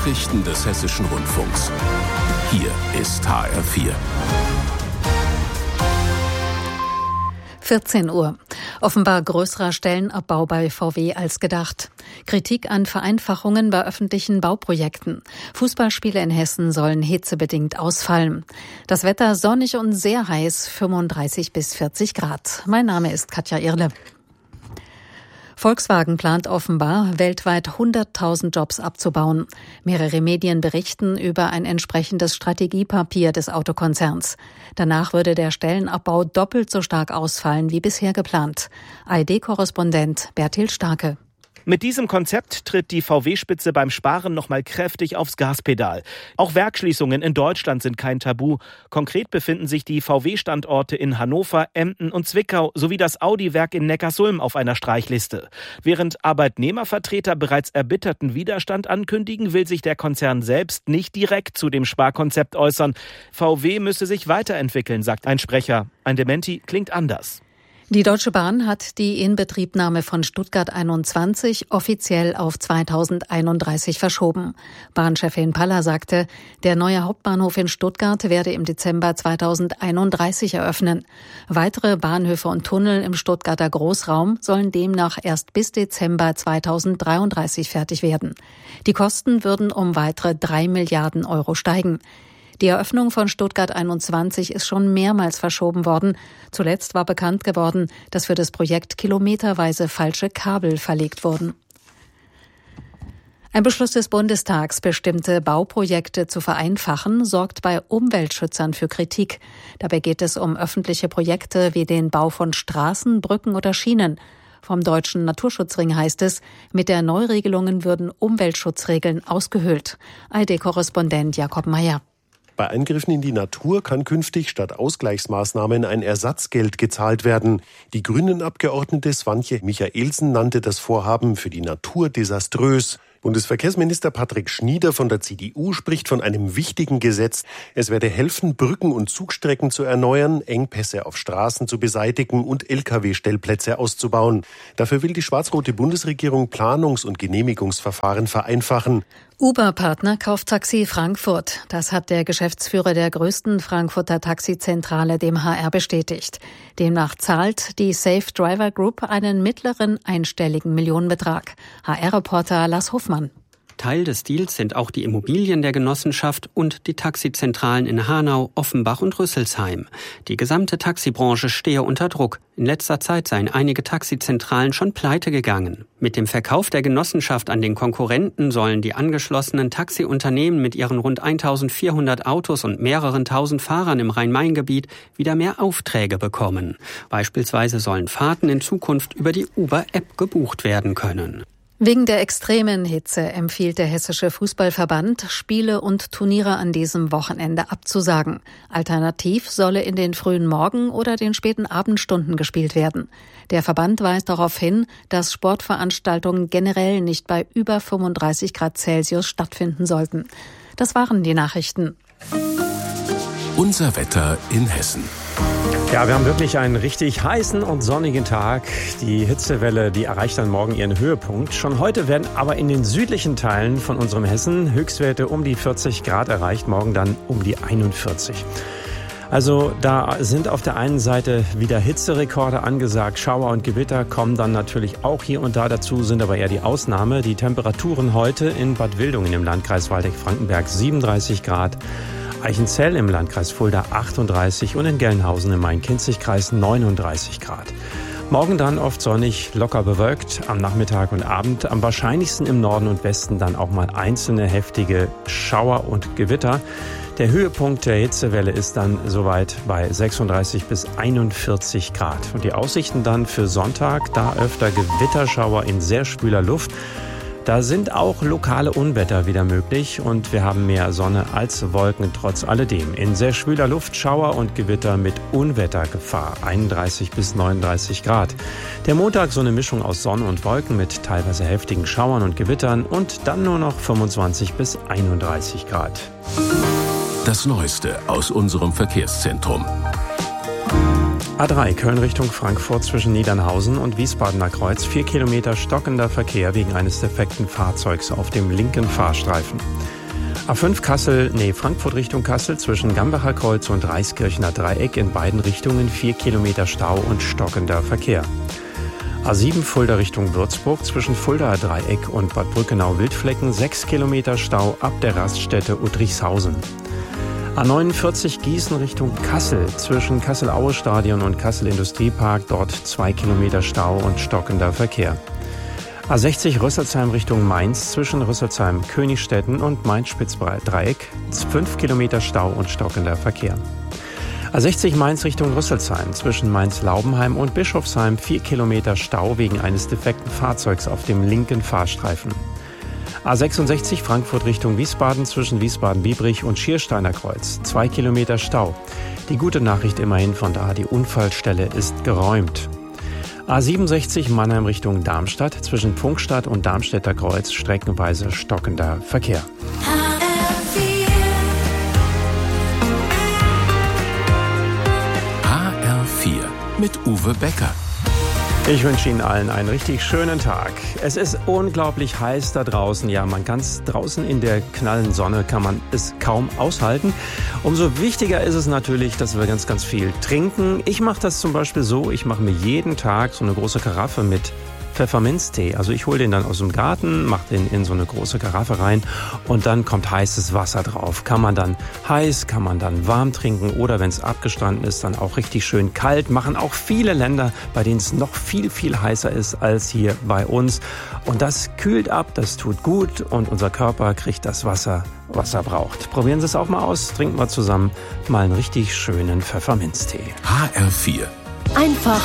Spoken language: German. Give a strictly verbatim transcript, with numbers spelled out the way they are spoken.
Nachrichten des Hessischen Rundfunks. Hier ist H R vier. vierzehn Uhr. Offenbar größerer Stellenabbau bei V W als gedacht. Kritik an Vereinfachungen bei öffentlichen Bauprojekten. Fußballspiele in Hessen sollen hitzebedingt ausfallen. Das Wetter sonnig und sehr heiß, fünfunddreißig bis vierzig Grad. Mein Name ist Katja Irle. Volkswagen plant offenbar, weltweit hunderttausend Jobs abzubauen. Mehrere Medien berichten über ein entsprechendes Strategiepapier des Autokonzerns. Danach würde der Stellenabbau doppelt so stark ausfallen wie bisher geplant. A R D-Korrespondent Bertil Starke. Mit diesem Konzept tritt die V W-Spitze beim Sparen nochmal kräftig aufs Gaspedal. Auch Werksschließungen in Deutschland sind kein Tabu. Konkret befinden sich die V W-Standorte in Hannover, Emden und Zwickau sowie das Audi-Werk in Neckarsulm auf einer Streichliste. Während Arbeitnehmervertreter bereits erbitterten Widerstand ankündigen, will sich der Konzern selbst nicht direkt zu dem Sparkonzept äußern. V W müsse sich weiterentwickeln, sagt ein Sprecher. Ein Dementi klingt anders. Die Deutsche Bahn hat die Inbetriebnahme von Stuttgart einundzwanzig offiziell auf zweitausendeinunddreißig verschoben. Bahnchefin Paller sagte, der neue Hauptbahnhof in Stuttgart werde im Dezember zweitausendeinunddreißig eröffnen. Weitere Bahnhöfe und Tunnel im Stuttgarter Großraum sollen demnach erst bis Dezember zweitausenddreiunddreißig fertig werden. Die Kosten würden um weitere drei Milliarden Euro steigen. Die Eröffnung von Stuttgart einundzwanzig ist schon mehrmals verschoben worden. Zuletzt war bekannt geworden, dass für das Projekt kilometerweise falsche Kabel verlegt wurden. Ein Beschluss des Bundestags, bestimmte Bauprojekte zu vereinfachen, sorgt bei Umweltschützern für Kritik. Dabei geht es um öffentliche Projekte wie den Bau von Straßen, Brücken oder Schienen. Vom Deutschen Naturschutzring heißt es, mit der Neuregelungen würden Umweltschutzregeln ausgehöhlt. A R D-Korrespondent Jakob Meyer. Bei Eingriffen in die Natur kann künftig statt Ausgleichsmaßnahmen ein Ersatzgeld gezahlt werden. Die Grünen-Abgeordnete Swantje Michaelsen nannte das Vorhaben für die Natur desaströs. Bundesverkehrsminister Patrick Schnieder von der C D U spricht von einem wichtigen Gesetz. Es werde helfen, Brücken und Zugstrecken zu erneuern, Engpässe auf Straßen zu beseitigen und L K W-Stellplätze auszubauen. Dafür will die schwarz-rote Bundesregierung Planungs- und Genehmigungsverfahren vereinfachen. Uber-Partner kauft Taxi Frankfurt. Das hat der Geschäftsführer der größten Frankfurter Taxizentrale dem H R bestätigt. Demnach zahlt die Safe Driver Group einen mittleren einstelligen Millionenbetrag. H R-Reporter Lars Hofmann. Teil des Deals sind auch die Immobilien der Genossenschaft und die Taxizentralen in Hanau, Offenbach und Rüsselsheim. Die gesamte Taxibranche stehe unter Druck. In letzter Zeit seien einige Taxizentralen schon pleite gegangen. Mit dem Verkauf der Genossenschaft an den Konkurrenten sollen die angeschlossenen Taxiunternehmen mit ihren rund eintausendvierhundert Autos und mehreren tausend Fahrern im Rhein-Main-Gebiet wieder mehr Aufträge bekommen. Beispielsweise sollen Fahrten in Zukunft über die Uber-App gebucht werden können. Wegen der extremen Hitze empfiehlt der Hessische Fußballverband, Spiele und Turniere an diesem Wochenende abzusagen. Alternativ solle in den frühen Morgen- oder den späten Abendstunden gespielt werden. Der Verband weist darauf hin, dass Sportveranstaltungen generell nicht bei über fünfunddreißig Grad Celsius stattfinden sollten. Das waren die Nachrichten. Unser Wetter in Hessen. Ja, wir haben wirklich einen richtig heißen und sonnigen Tag. Die Hitzewelle, die erreicht dann morgen ihren Höhepunkt. Schon heute werden aber in den südlichen Teilen von unserem Hessen Höchstwerte um die vierzig Grad erreicht, morgen dann um die einundvierzig. Also da sind auf der einen Seite wieder Hitzerekorde angesagt. Schauer und Gewitter kommen dann natürlich auch hier und da dazu, sind aber eher die Ausnahme. Die Temperaturen heute in Bad Wildungen im Landkreis Waldeck-Frankenberg siebenunddreißig Grad. Eichenzell im Landkreis Fulda achtunddreißig und in Gelnhausen im Main-Kinzig-Kreis neununddreißig Grad. Morgen dann oft sonnig, locker bewölkt, am Nachmittag und Abend. Am wahrscheinlichsten im Norden und Westen dann auch mal einzelne heftige Schauer und Gewitter. Der Höhepunkt der Hitzewelle ist dann soweit bei sechsunddreißig bis einundvierzig Grad. Und die Aussichten dann für Sonntag, da öfter Gewitterschauer in sehr schwüler Luft. Da sind auch lokale Unwetter wieder möglich und wir haben mehr Sonne als Wolken trotz alledem. In sehr schwüler Luft Schauer und Gewitter mit Unwettergefahr, einunddreißig bis neununddreißig Grad. Der Montag so eine Mischung aus Sonne und Wolken mit teilweise heftigen Schauern und Gewittern und dann nur noch fünfundzwanzig bis einunddreißig Grad. Das Neueste aus unserem Verkehrszentrum. A drei Köln Richtung Frankfurt zwischen Niedernhausen und Wiesbadener Kreuz. Vier Kilometer stockender Verkehr wegen eines defekten Fahrzeugs auf dem linken Fahrstreifen. A fünf Kassel, nee, Frankfurt Richtung Kassel zwischen Gambacher Kreuz und Reiskirchener Dreieck in beiden Richtungen vier Kilometer Stau und stockender Verkehr. A sieben Fulda Richtung Würzburg zwischen Fuldaer Dreieck und Bad Brückenau-Wildflecken sechs Kilometer Stau ab der Raststätte Uttrichshausen. A neunundvierzig Gießen Richtung Kassel zwischen Kassel-Aue-Stadion und Kassel-Industriepark, dort zwei Kilometer Stau und stockender Verkehr. A sechzig Rüsselsheim Richtung Mainz zwischen Rüsselsheim-Königstetten und Mainz-Spitzbreite-Dreieck, fünf Kilometer Stau und stockender Verkehr. A sechzig Mainz Richtung Rüsselsheim zwischen Mainz-Laubenheim und Bischofsheim, vier Kilometer Stau wegen eines defekten Fahrzeugs auf dem linken Fahrstreifen. A sechsundsechzig Frankfurt Richtung Wiesbaden zwischen Wiesbaden-Biebrich und Schiersteiner Kreuz, zwei Kilometer Stau. Die gute Nachricht immerhin von da, die Unfallstelle ist geräumt. A siebenundsechzig Mannheim Richtung Darmstadt zwischen Pfungstadt und Darmstädter Kreuz streckenweise stockender Verkehr. H R vier mit Uwe Becker. Ich wünsche Ihnen allen einen richtig schönen Tag. Es ist unglaublich heiß da draußen. Ja, man kann es draußen in der knallen Sonne, kann man es kaum aushalten. Umso wichtiger ist es natürlich, dass wir ganz, ganz viel trinken. Ich mache das zum Beispiel so, ich mache mir jeden Tag so eine große Karaffe mit Pfefferminztee. Also ich hole den dann aus dem Garten, mache den in so eine große Karaffe rein und dann kommt heißes Wasser drauf. Kann man dann heiß, kann man dann warm trinken oder wenn es abgestanden ist, dann auch richtig schön kalt. Machen auch viele Länder, bei denen es noch viel, viel heißer ist als hier bei uns. Und das kühlt ab, das tut gut und unser Körper kriegt das Wasser, was er braucht. Probieren Sie es auch mal aus, trinken wir zusammen mal einen richtig schönen Pfefferminztee. H R vier. Einfach